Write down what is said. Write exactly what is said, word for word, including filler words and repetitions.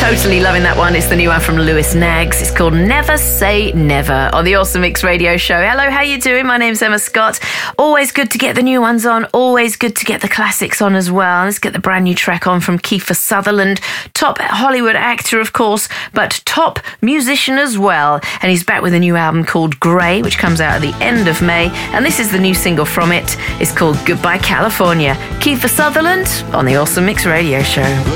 Totally loving that one. It's the new one from Lewis Naggs. It's called Never Say Never on the Awesome Mix Radio Show. Hello, how you doing? My name's Emma Scott. Always good to get the new ones on. Always good to get the classics on as well. Let's get the brand new track on from Kiefer Sutherland. Top Hollywood actor, of course, but top musician as well. And he's back with a new album called Grey, which comes out at the end of May. And this is the new single from it. It's called Goodbye California. Kiefer Sutherland on the Awesome Mix Radio Show.